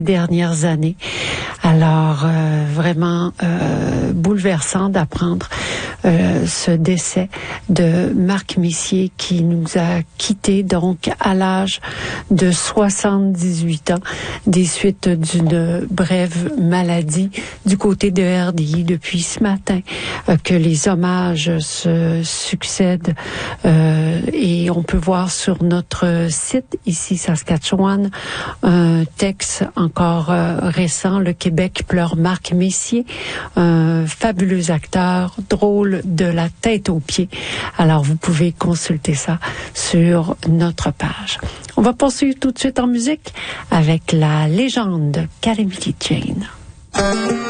dernières années. Alors, vraiment bouleversant d'apprendre ce décès de Marc Messier qui nous a quittés donc à l'âge de 78 ans des suites d'une brève maladie du côté de RDI depuis ce matin que les hommages se succèdent et on peut voir sur notre site ici Saskatchewan un texte encore récent, Le Québec pleure Marc Messier, un fabuleux acteur, drôle de la tête aux pieds. Alors vous pouvez consulter ça sur notre page. On va poursuivre tout de suite en musique avec la légende Calamity Jane.